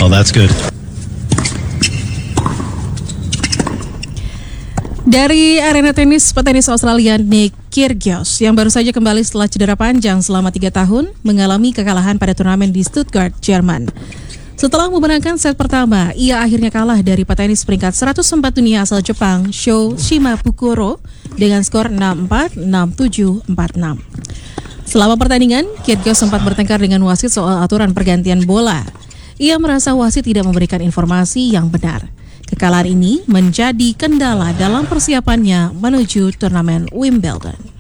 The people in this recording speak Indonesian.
well. That's good. Dari arena tenis, petenis Australia Nick Kyrgios yang baru saja kembali setelah cedera panjang selama 3 tahun mengalami kekalahan pada turnamen di Stuttgart, Jerman. Setelah memenangkan set pertama, ia akhirnya kalah dari petenis peringkat 104 dunia asal Jepang, Sho Shimabukuro, dengan skor 6-4, 6-7, 4-6. Selama pertandingan, Kyrgios sempat bertengkar dengan wasit soal aturan pergantian bola. Ia merasa wasit tidak memberikan informasi yang benar. Kekalahan ini menjadi kendala dalam persiapannya menuju turnamen Wimbledon.